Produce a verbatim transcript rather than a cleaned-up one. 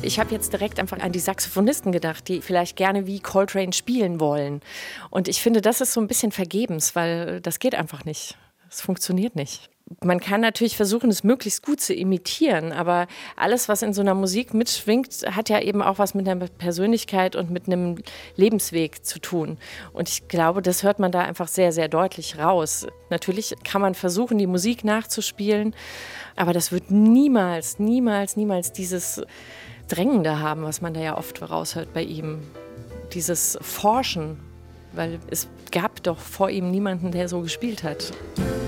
Ich habe jetzt direkt einfach an die Saxophonisten gedacht, die vielleicht gerne wie Coltrane spielen wollen. Und ich finde, das ist so ein bisschen vergebens, weil das geht einfach nicht. Es funktioniert nicht. Man kann natürlich versuchen, es möglichst gut zu imitieren, aber alles, was in so einer Musik mitschwingt, hat ja eben auch was mit einer Persönlichkeit und mit einem Lebensweg zu tun. Und ich glaube, das hört man da einfach sehr, sehr deutlich raus. Natürlich kann man versuchen, die Musik nachzuspielen, aber das wird niemals, niemals, niemals dieses Drängende haben, was man da ja oft raushört bei ihm. Dieses Forschen, weil es gab doch vor ihm niemanden, der so gespielt hat.